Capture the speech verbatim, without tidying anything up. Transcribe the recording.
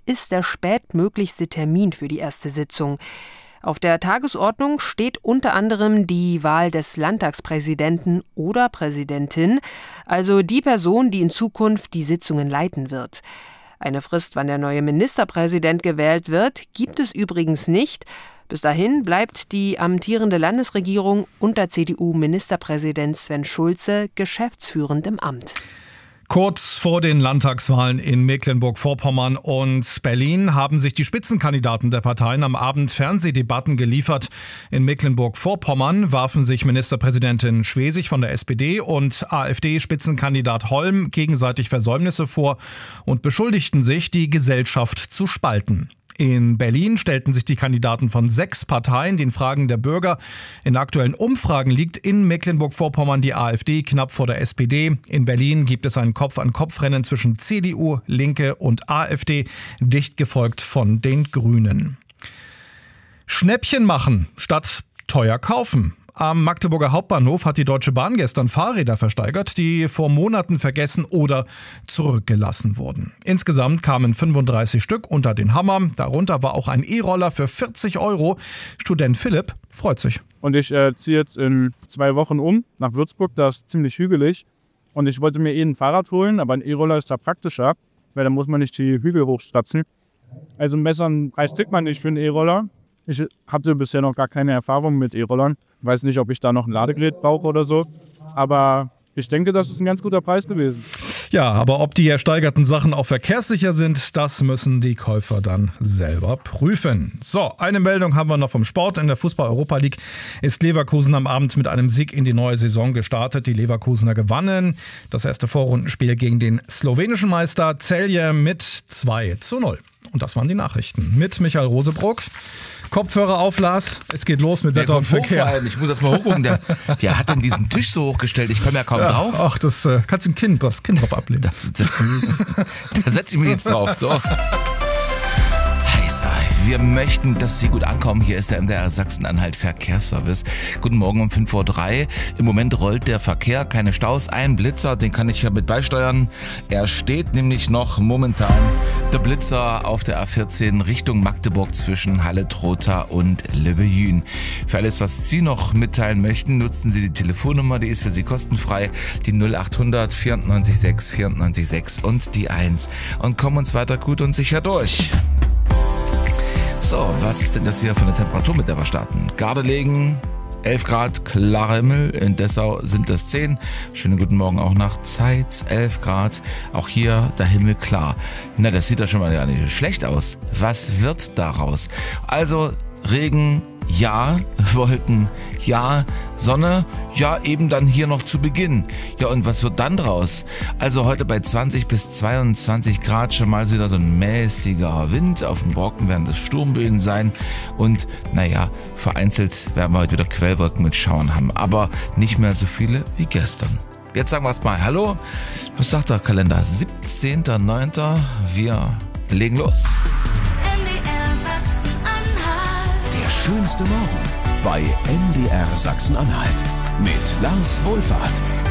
ist der spätmöglichste Termin für die erste Sitzung. Auf der Tagesordnung steht unter anderem die Wahl des Landtagspräsidenten oder Präsidentin, also die Person, die in Zukunft die Sitzungen leiten wird. Eine Frist, wann der neue Ministerpräsident gewählt wird, gibt es übrigens nicht. Bis dahin bleibt die amtierende Landesregierung unter C D U-Ministerpräsident Sven Schulze geschäftsführend im Amt. Kurz vor den Landtagswahlen in Mecklenburg-Vorpommern und Berlin haben sich die Spitzenkandidaten der Parteien am Abend Fernsehdebatten geliefert. In Mecklenburg-Vorpommern warfen sich Ministerpräsidentin Schwesig von der S P D und AfD-Spitzenkandidat Holm gegenseitig Versäumnisse vor und beschuldigten sich, die Gesellschaft zu spalten. In Berlin stellten sich die Kandidaten von sechs Parteien den Fragen der Bürger. In aktuellen Umfragen liegt in Mecklenburg-Vorpommern die AfD knapp vor der S P D. In Berlin gibt es ein Kopf-an-Kopf-Rennen zwischen C D U, Linke und AfD, dicht gefolgt von den Grünen. Schnäppchen machen statt teuer kaufen. Am Magdeburger Hauptbahnhof hat die Deutsche Bahn gestern Fahrräder versteigert, die vor Monaten vergessen oder zurückgelassen wurden. Insgesamt kamen fünfunddreißig Stück unter den Hammer. Darunter war auch ein E-Roller für vierzig Euro. Student Philipp freut sich. Und ich äh, ziehe jetzt in zwei Wochen um nach Würzburg. Das ist ziemlich hügelig. Und ich wollte mir eh ein Fahrrad holen, aber ein E-Roller ist da praktischer, weil da muss man nicht die Hügel hochstratzen. Also einen besseren Preis kriegt man nicht für einen E-Roller. Ich hatte bisher noch gar keine Erfahrung mit E-Rollern. Weiß nicht, ob ich da noch ein Ladegerät brauche oder so. Aber ich denke, das ist ein ganz guter Preis gewesen. Ja, aber ob die ersteigerten Sachen auch verkehrssicher sind, das müssen die Käufer dann selber prüfen. So, eine Meldung haben wir noch vom Sport. In der Fußball-Europa League ist Leverkusen am Abend mit einem Sieg in die neue Saison gestartet. Die Leverkusener gewannen das erste Vorrundenspiel gegen den slowenischen Meister Celje mit zwei zu null. Und das waren die Nachrichten mit Michael Rosebruck. Kopfhörer auf, Lars. Es geht los mit Wetter und Verkehr. Ich muss das mal hochgucken. Der, der hat denn diesen Tisch so hochgestellt. Ich komme ja kaum ja, drauf. Ach, das äh, kannst du ein Kind, das Kind drauf ablehnen. Da, da, da setze ich mich jetzt drauf. So. Wir möchten, dass Sie gut ankommen. Hier ist der M D R Sachsen-Anhalt Verkehrsservice. Guten Morgen um fünf Uhr drei. Im Moment rollt der Verkehr, keine Staus. Ein Blitzer, den kann ich ja mit beisteuern. Er steht nämlich noch momentan, der Blitzer auf der A vierzehn Richtung Magdeburg zwischen Halle-Trotha und Löbejün. Für alles, was Sie noch mitteilen möchten, nutzen Sie die Telefonnummer, die ist für Sie kostenfrei. Die null acht hundert vierundneunzig sechs vierundneunzig sechs und die eins. Und kommen uns weiter gut und sicher durch. So, was ist denn das hier für eine Temperatur, mit der wir starten? Gardelegen, elf Grad, klarer Himmel. In Dessau sind das zehn. Schönen guten Morgen auch nach Zeitz, elf Grad. Auch hier der Himmel klar. Na, das sieht ja schon mal ja nicht schlecht aus. Was wird daraus? Also Regen, ja, Wolken, ja, Sonne, ja, eben dann hier noch zu Beginn. Ja, und was wird dann draus? Also heute bei zwanzig bis zweiundzwanzig Grad schon mal wieder so ein mäßiger Wind. Auf dem Brocken werden das Sturmböen sein. Und naja, vereinzelt werden wir heute wieder Quellwolken mit Schauern haben. Aber nicht mehr so viele wie gestern. Jetzt sagen wir erstmal Hallo. Was sagt der Kalender? siebzehnter neunter Wir legen los. Der schönste Morgen bei M D R Sachsen-Anhalt mit Lars Wohlfahrt.